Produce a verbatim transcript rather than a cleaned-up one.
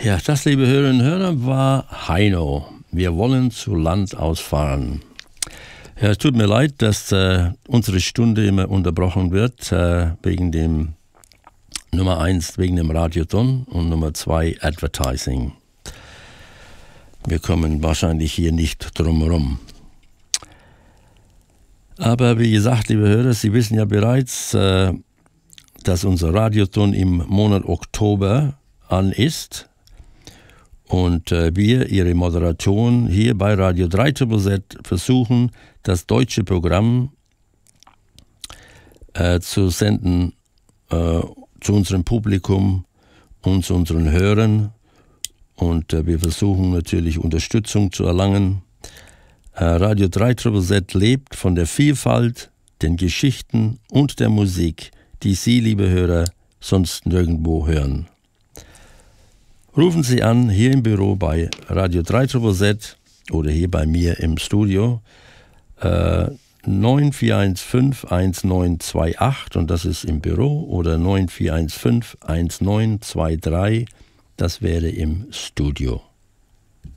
Ja, das, liebe Hörerinnen und Hörer, war Heino. Wir wollen zu Land ausfahren. Ja, es tut mir leid, dass äh, unsere Stunde immer unterbrochen wird, äh, wegen dem Nummer eins, wegen dem Radioton und Nummer zwei, Advertising. Wir kommen wahrscheinlich hier nicht drum herum. Aber wie gesagt, liebe Hörer, Sie wissen ja bereits, äh, dass unser Radioton im Monat Oktober an ist. Und äh, wir, Ihre Moderatoren, hier bei Radio drei Z Z versuchen, das deutsche Programm äh, zu senden äh, zu unserem Publikum und zu unseren Hörern. Und äh, wir versuchen natürlich Unterstützung zu erlangen. Äh, Radio drei Z Z lebt von der Vielfalt, den Geschichten und der Musik, die Sie, liebe Hörer, sonst nirgendwo hören. Rufen Sie an, hier im Büro bei Radio drei Z Z oder hier bei mir im Studio, äh, neun vier eins fünf eins neun zwei acht, und das ist im Büro, oder neun vier eins fünf eins neun zwei drei, das wäre im Studio.